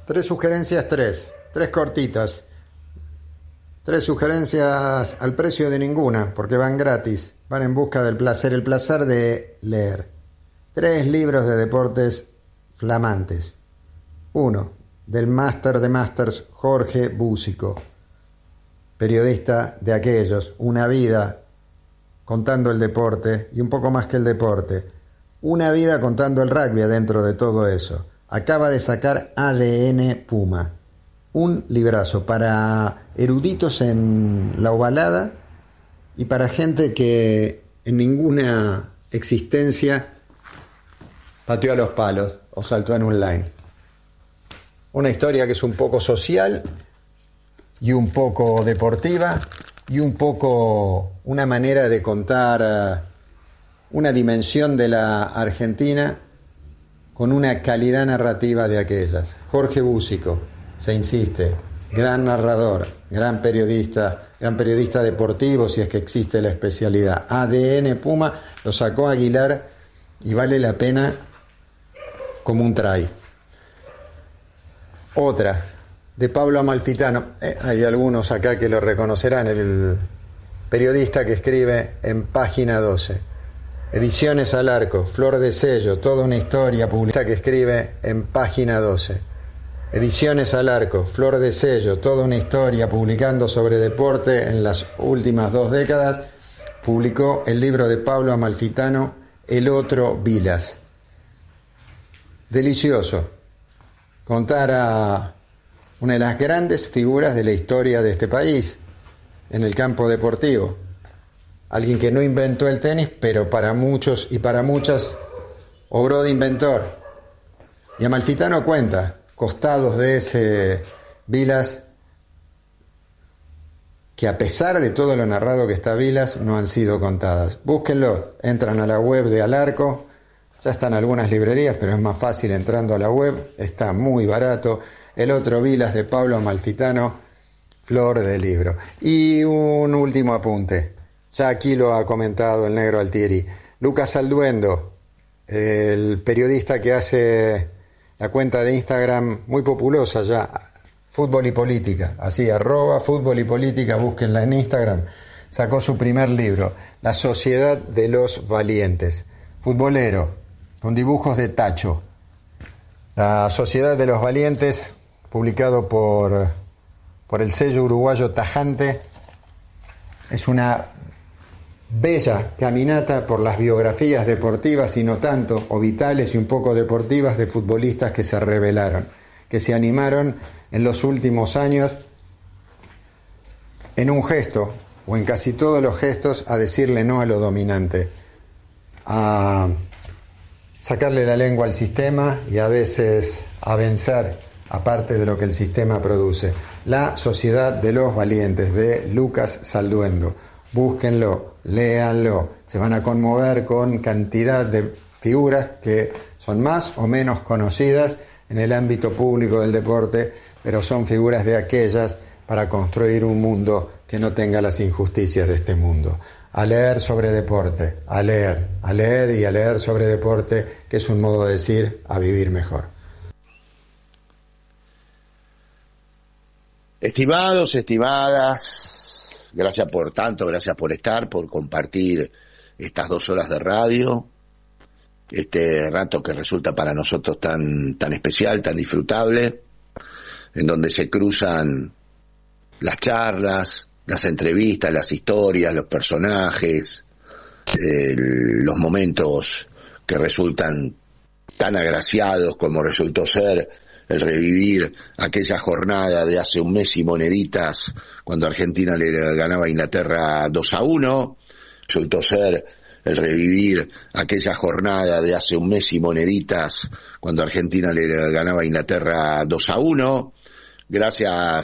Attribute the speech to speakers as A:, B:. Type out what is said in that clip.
A: Tres sugerencias, tres cortitas. Tres sugerencias al precio de ninguna, porque van gratis. Van en busca del placer, el placer de leer. Tres libros de deportes flamantes. Uno, del máster de másters Jorge Búsico, periodista de aquellos, una vida contando el deporte y un poco más que el deporte. Una vida contando el rugby dentro de todo eso. Acaba de sacar ADN Puma. Un librazo para eruditos en la ovalada y para gente que en ninguna existencia pateó a los palos o saltó en un line. Una historia que es un poco social y un poco deportiva y un poco una manera de contar una dimensión de la Argentina con una calidad narrativa de aquellas. Jorge Búsico, se insiste, gran narrador, gran periodista deportivo, si es que existe la especialidad. ADN Puma, lo sacó Aguilar y vale la pena como un try. Otra, de Pablo Amalfitano, hay algunos acá que lo reconocerán, el periodista que escribe en Página 12. Ediciones al Arco, Flor de Sello, toda una historia publicada que escribe en Página 12. Ediciones al Arco, Flor de Sello, toda una historia publicando sobre deporte en las últimas 2 décadas. Publicó el libro de Pablo Amalfitano, El Otro Vilas. Delicioso contar a una de las grandes figuras de la historia de este país en el campo deportivo. Alguien que no inventó el tenis, pero para muchos y para muchas obró de inventor. Y Amalfitano cuenta costados de ese Vilas que, a pesar de todo lo narrado que está Vilas, no han sido contadas. Búsquenlo, entran a la web de Al Arco, ya están algunas librerías, pero es más fácil entrando a la web, está muy barato. El Otro Vilas de Pablo Amalfitano, flor de libro. Y un último apunte, ya aquí lo ha comentado el negro Altieri. Lucas Alduendo, el periodista que hace la cuenta de Instagram muy populosa ya, Fútbol y Política, así, @Fútbol y Política, búsquenla en Instagram. Sacó su primer libro, La Sociedad de los Valientes. Futbolero, con dibujos de tacho. La Sociedad de los Valientes, publicado por el sello uruguayo Tajante, es una bella caminata por las biografías deportivas y no tanto, o vitales y un poco deportivas, de futbolistas que se rebelaron, que se animaron en los últimos años, en un gesto, o en casi todos los gestos, a decirle no a lo dominante, a sacarle la lengua al sistema y a veces a vencer, aparte de lo que el sistema produce. La Sociedad de los Valientes, de Lucas Salduendo. Búsquenlo, léanlo, se van a conmover con cantidad de figuras que son más o menos conocidas en el ámbito público del deporte, pero son figuras de aquellas para construir un mundo que no tenga las injusticias de este mundo. A leer sobre deporte, a leer y a leer sobre deporte, que es un modo de decir a vivir mejor.
B: Estimados, estimadas, gracias por estar, por compartir estas 2 horas de radio, este rato que resulta para nosotros tan especial, tan disfrutable, en donde se cruzan las charlas, las entrevistas, las historias, los personajes, los momentos que resultan tan agraciados como resultó ser el revivir aquella jornada de hace un mes y moneditas, cuando Argentina le ganaba a Inglaterra 2-1, resultó ser el revivir aquella jornada de hace un mes y moneditas, cuando Argentina le ganaba a Inglaterra 2-1, gracias